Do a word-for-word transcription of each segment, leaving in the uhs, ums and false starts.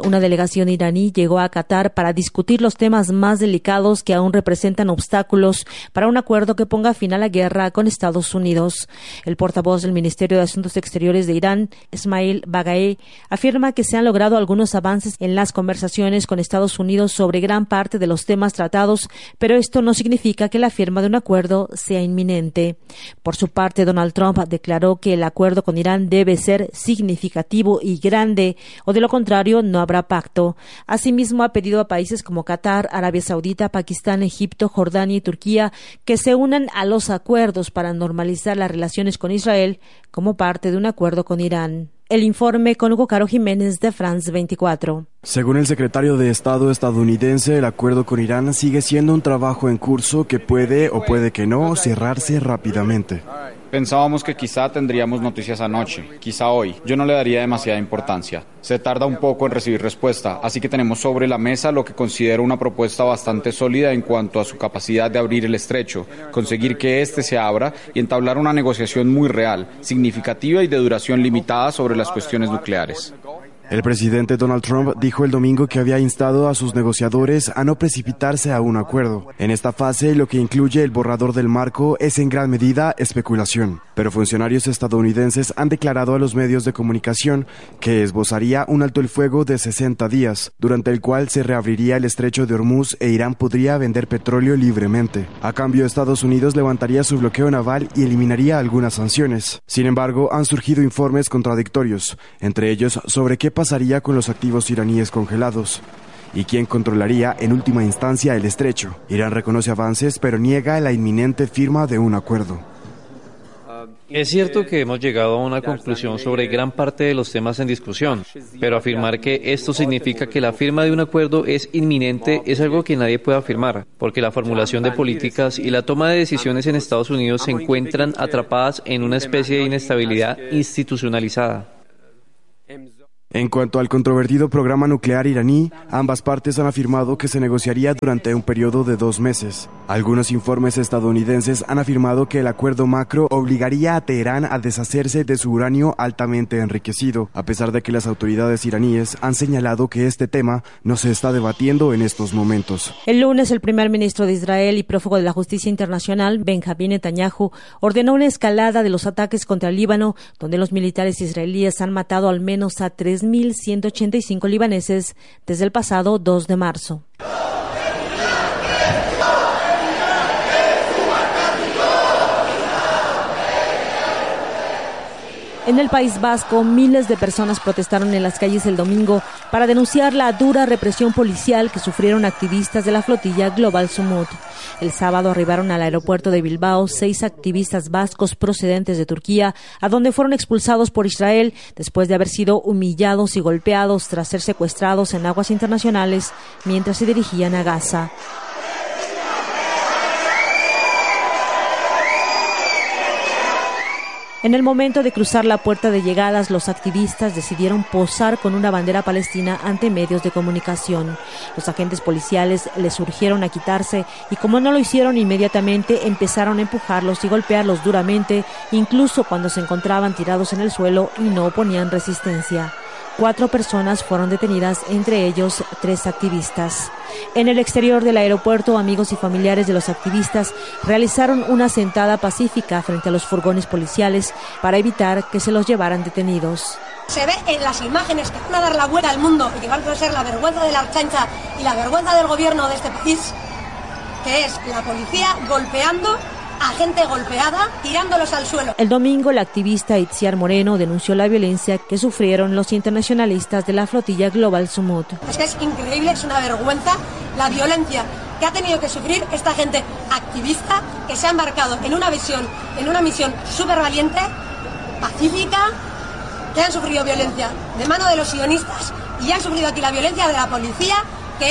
Una delegación iraní llegó a Qatar para discutir los temas más delicados que aún representan obstáculos para un acuerdo que ponga fin a la guerra con Estados Unidos. El portavoz del Ministerio de Asuntos Exteriores de Irán, Ismail Bagaei, afirma que se han logrado algunos avances en las conversaciones con Estados Unidos sobre gran parte de los temas tratados, pero esto no significa que la firma de un acuerdo sea inminente. Por su parte, Donald Trump declaró que el acuerdo con Irán debe ser significativo y grande, o de lo contrario no habrá pacto. Asimismo, ha pedido a países como Qatar, Arabia Saudita, Pakistán, Egipto, Jordania y Turquía que se unan a los acuerdos para normalizar las relaciones con Israel como parte de un acuerdo con Irán. El informe con Hugo Caro Jiménez de France veinticuatro. Según el secretario de Estado estadounidense, el acuerdo con Irán sigue siendo un trabajo en curso que puede o puede que no cerrarse rápidamente. Pensábamos que quizá tendríamos noticias anoche, quizá hoy. Yo no le daría demasiada importancia. Se tarda un poco en recibir respuesta, así que tenemos sobre la mesa lo que considero una propuesta bastante sólida en cuanto a su capacidad de abrir el estrecho, conseguir que éste se abra y entablar una negociación muy real, significativa y de duración limitada sobre las cuestiones nucleares. El presidente Donald Trump dijo el domingo que había instado a sus negociadores a no precipitarse a un acuerdo. En esta fase, lo que incluye el borrador del marco es en gran medida especulación, pero funcionarios estadounidenses han declarado a los medios de comunicación que esbozaría un alto el fuego de sesenta días, durante el cual se reabriría el estrecho de Hormuz e Irán podría vender petróleo libremente. A cambio, Estados Unidos levantaría su bloqueo naval y eliminaría algunas sanciones. Sin embargo, han surgido informes contradictorios, entre ellos sobre qué pasaría con los activos iraníes congelados y quién controlaría en última instancia el estrecho. Irán reconoce avances, pero niega la inminente firma de un acuerdo. Es cierto que hemos llegado a una conclusión sobre gran parte de los temas en discusión, pero afirmar que esto significa que la firma de un acuerdo es inminente es algo que nadie puede afirmar, porque la formulación de políticas y la toma de decisiones en Estados Unidos se encuentran atrapadas en una especie de inestabilidad institucionalizada. En cuanto al controvertido programa nuclear iraní, ambas partes han afirmado que se negociaría durante un periodo de dos meses. Algunos informes estadounidenses han afirmado que el acuerdo macro obligaría a Teherán a deshacerse de su uranio altamente enriquecido, a pesar de que las autoridades iraníes han señalado que este tema no se está debatiendo en estos momentos. El lunes, el primer ministro de Israel y prófugo de la justicia internacional, Benjamín Netanyahu, ordenó una escalada de los ataques contra el Líbano, donde los militares israelíes han matado al menos a tres mil ciento ochenta y cinco libaneses desde el pasado dos de marzo. En el País Vasco, miles de personas protestaron en las calles el domingo para denunciar la dura represión policial que sufrieron activistas de la flotilla Global Sumut. El sábado arribaron al aeropuerto de Bilbao seis activistas vascos procedentes de Turquía, a donde fueron expulsados por Israel después de haber sido humillados y golpeados tras ser secuestrados en aguas internacionales mientras se dirigían a Gaza. En el momento de cruzar la puerta de llegadas, los activistas decidieron posar con una bandera palestina ante medios de comunicación. Los agentes policiales les urgieron a quitarse y, como no lo hicieron inmediatamente, empezaron a empujarlos y golpearlos duramente, incluso cuando se encontraban tirados en el suelo y no oponían resistencia. Cuatro personas fueron detenidas, entre ellos tres activistas. En el exterior del aeropuerto, amigos y familiares de los activistas realizaron una sentada pacífica frente a los furgones policiales para evitar que se los llevaran detenidos. Se ve en las imágenes que van a dar la vuelta al mundo y que van a ser la vergüenza de la Ertzaintza y la vergüenza del gobierno de este país, que es la policía golpeando a gente golpeada, tirándolos al suelo. El domingo, el activista Itziar Moreno denunció la violencia que sufrieron los internacionalistas de la flotilla Global Sumut. Es que es increíble, es una vergüenza la violencia que ha tenido que sufrir esta gente activista que se ha embarcado en una visión, en una misión súper valiente, pacífica, que han sufrido violencia de mano de los sionistas y han sufrido aquí la violencia de la policía, que es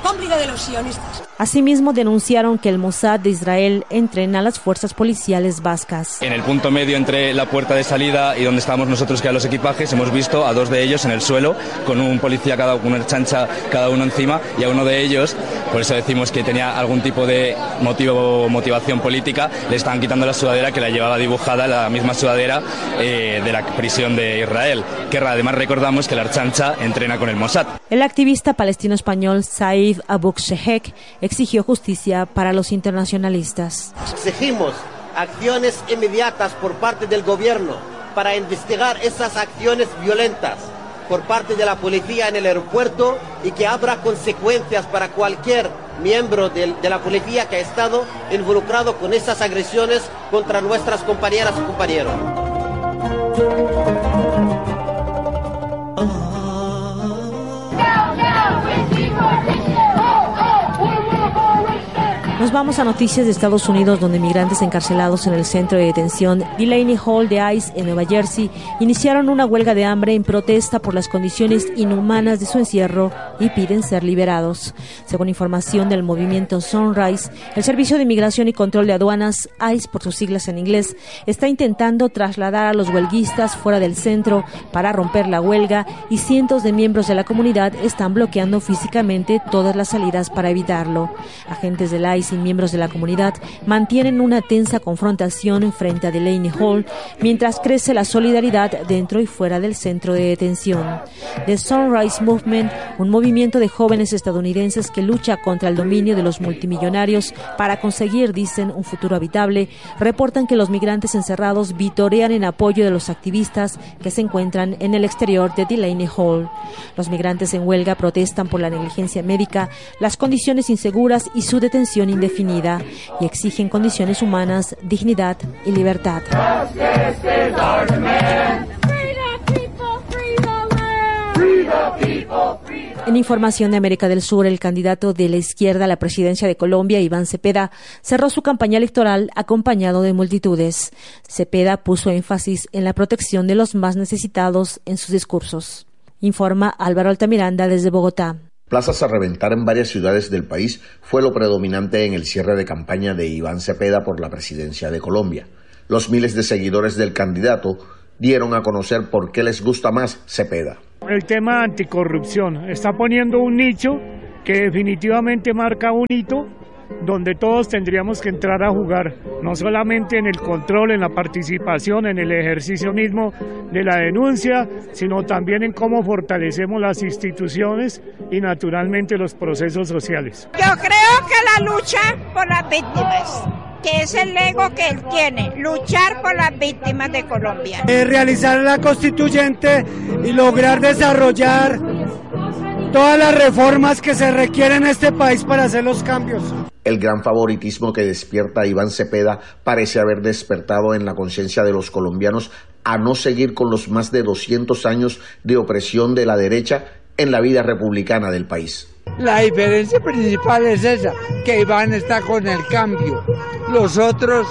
cómplice de los sionistas. Asimismo, denunciaron que el Mossad de Israel entrena a las fuerzas policiales vascas. En el punto medio entre la puerta de salida y donde estábamos nosotros, que eran los equipajes, hemos visto a dos de ellos en el suelo, con un policía, cada una chancha, cada uno encima, y a uno de ellos, por eso decimos que tenía algún tipo de motivo, motivación política, le estaban quitando la sudadera que la llevaba dibujada, la misma sudadera eh, de la prisión de Israel, que además recordamos que la chancha entrena con el Mossad. El activista palestino-español Saif Abu Shehek exigió justicia para los internacionalistas. Exigimos acciones inmediatas por parte del gobierno para investigar esas acciones violentas por parte de la policía en el aeropuerto y que habrá consecuencias para cualquier miembro de, de la policía que ha estado involucrado con esas agresiones contra nuestras compañeras y compañeros. Nos vamos a noticias de Estados Unidos, donde migrantes encarcelados en el centro de detención Delaney Hall de ICE en Nueva Jersey iniciaron una huelga de hambre en protesta por las condiciones inhumanas de su encierro y piden ser liberados. Según información del movimiento Sunrise, el Servicio de Inmigración y Control de Aduanas, ICE por sus siglas en inglés, está intentando trasladar a los huelguistas fuera del centro para romper la huelga, y cientos de miembros de la comunidad están bloqueando físicamente todas las salidas para evitarlo. Agentes del ICE y miembros de la comunidad mantienen una tensa confrontación frente a Delaney Hall mientras crece la solidaridad dentro y fuera del centro de detención. The Sunrise Movement, un movimiento de jóvenes estadounidenses que lucha contra el dominio de los multimillonarios para conseguir, dicen, un futuro habitable, reportan que los migrantes encerrados vitorean en apoyo de los activistas que se encuentran en el exterior de Delaney Hall. Los migrantes en huelga protestan por la negligencia médica, las condiciones inseguras y su detención indefinida, y exigen condiciones humanas, dignidad y libertad. En información de América del Sur, el candidato de la izquierda a la presidencia de Colombia, Iván Cepeda, cerró su campaña electoral acompañado de multitudes. Cepeda puso énfasis en la protección de los más necesitados en sus discursos. Informa Álvaro Altamiranda desde Bogotá. Plazas a reventar en varias ciudades del país fue lo predominante en el cierre de campaña de Iván Cepeda por la presidencia de Colombia. Los miles de seguidores del candidato dieron a conocer por qué les gusta más Cepeda. El tema anticorrupción está poniendo un nicho que definitivamente marca un hito donde todos tendríamos que entrar a jugar, no solamente en el control, en la participación, en el ejercicio mismo de la denuncia, sino también en cómo fortalecemos las instituciones y naturalmente los procesos sociales. Yo creo que la lucha por las víctimas, que es el ego que él tiene, luchar por las víctimas de Colombia. Eh, realizar la constituyente y lograr desarrollar todas las reformas que se requieren en este país para hacer los cambios. El gran favoritismo que despierta Iván Cepeda parece haber despertado en la conciencia de los colombianos a no seguir con los más de doscientos años de opresión de la derecha en la vida republicana del país. La diferencia principal es esa, que Iván está con el cambio. Los otros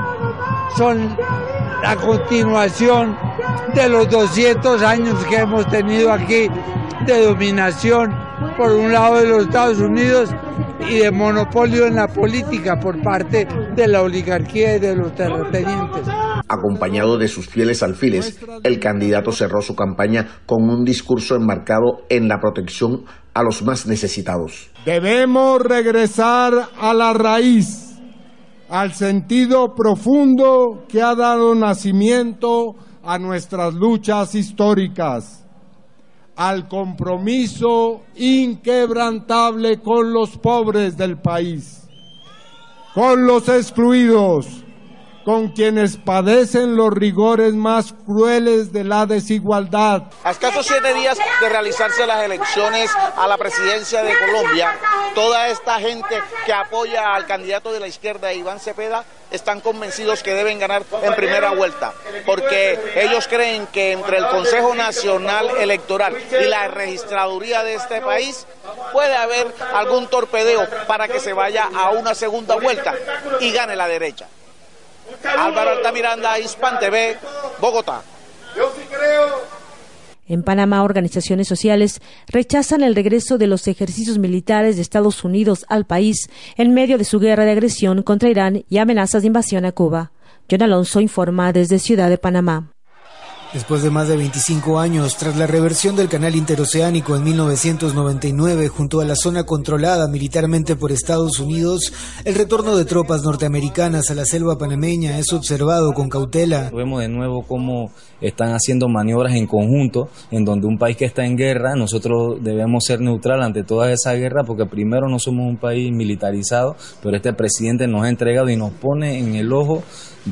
son la continuación de los doscientos años que hemos tenido aquí de dominación por un lado de los Estados Unidos y de monopolio en la política por parte de la oligarquía y de los terratenientes. Acompañado de sus fieles alfiles, el candidato cerró su campaña con un discurso enmarcado en la protección a los más necesitados. Debemos regresar a la raíz, al sentido profundo que ha dado nacimiento a nuestras luchas históricas, al compromiso inquebrantable con los pobres del país, con los excluidos, con quienes padecen los rigores más crueles de la desigualdad. A escasos siete días de realizarse las elecciones a la presidencia de Colombia, toda esta gente que apoya al candidato de la izquierda, Iván Cepeda, están convencidos que deben ganar en primera vuelta, porque ellos creen que entre el Consejo Nacional Electoral y la registraduría de este país puede haber algún torpedeo para que se vaya a una segunda vuelta y gane la derecha. Álvaro Altamiranda, Hispan T V, Bogotá. En Panamá, organizaciones sociales rechazan el regreso de los ejercicios militares de Estados Unidos al país en medio de su guerra de agresión contra Irán y amenazas de invasión a Cuba. John Alonso informa desde Ciudad de Panamá. Después de más de veinticinco años, tras la reversión del canal interoceánico en mil novecientos noventa y nueve junto a la zona controlada militarmente por Estados Unidos, el retorno de tropas norteamericanas a la selva panameña es observado con cautela. Vemos de nuevo cómo están haciendo maniobras en conjunto, en donde un país que está en guerra, nosotros debemos ser neutral ante toda esa guerra, porque primero no somos un país militarizado, pero este presidente nos ha entregado y nos pone en el ojo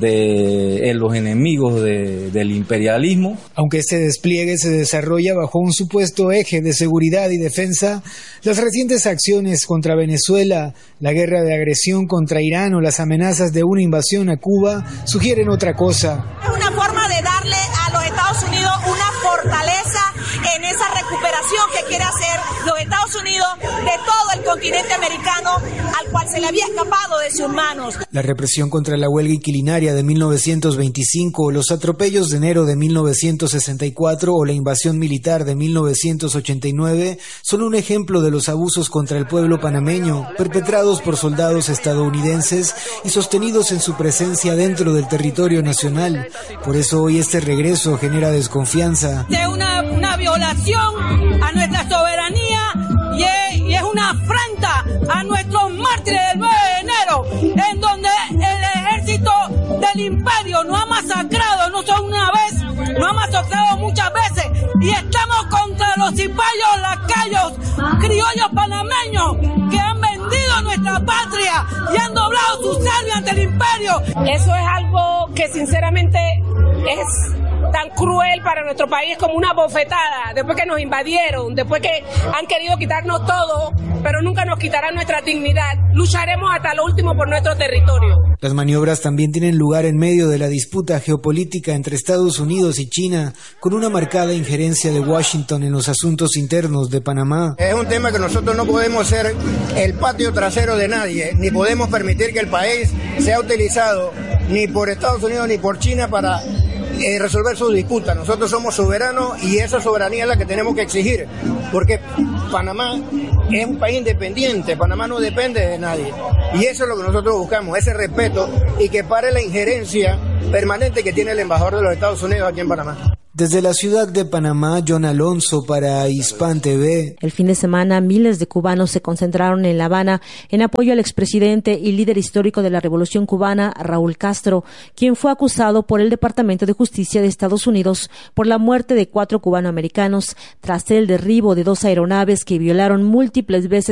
de los enemigos de, del imperialismo. Aunque este despliegue se desarrolla bajo un supuesto eje de seguridad y defensa, las recientes acciones contra Venezuela, la guerra de agresión contra Irán o las amenazas de una invasión a Cuba sugieren otra cosa. Es una forma de darle a los Estados Unidos una fortaleza en esa recuperación que quiere hacer los Estados Unidos de todo el continente americano al cual se le había escapado de sus manos. La represión contra la huelga inquilinaria de mil novecientos veinticinco, los atropellos de enero de mil novecientos sesenta y cuatro o la invasión militar de mil novecientos ochenta y nueve son un ejemplo de los abusos contra el pueblo panameño, perpetrados por soldados estadounidenses y sostenidos en su presencia dentro del territorio nacional. Por eso hoy este regreso genera desconfianza. De una, una violación a nuestra soberanía y es, y es una afrenta a nuestros mártires del nueve de enero, en donde el ejército del imperio nos ha masacrado no solo una vez, nos ha masacrado muchas veces, y estamos contra los cipayos, lacayos, criollos panameños que han vendido nuestra patria y han doblado su salve ante el imperio. Eso es algo que sinceramente es tan cruel para nuestro país, como una bofetada, después que nos invadieron, después que han querido quitarnos todo, pero nunca nos quitarán nuestra dignidad. Lucharemos hasta lo último por nuestro territorio. Las maniobras también tienen lugar en medio de la disputa geopolítica entre Estados Unidos y China, con una marcada injerencia de Washington en los asuntos internos de Panamá. Es un tema que nosotros no podemos ser el patio trasero de nadie, ni podemos permitir que el país sea utilizado ni por Estados Unidos ni por China para Eh, resolver sus disputas. Nosotros somos soberanos y esa soberanía es la que tenemos que exigir, porque Panamá es un país independiente, Panamá no depende de nadie, y eso es lo que nosotros buscamos, ese respeto, y que pare la injerencia permanente que tiene el embajador de los Estados Unidos aquí en Panamá. Desde la ciudad de Panamá, John Alonso para Hispan T V. El fin de semana, miles de cubanos se concentraron en La Habana en apoyo al expresidente y líder histórico de la Revolución Cubana, Raúl Castro, quien fue acusado por el Departamento de Justicia de Estados Unidos por la muerte de cuatro cubanoamericanos tras el derribo de dos aeronaves que violaron múltiples veces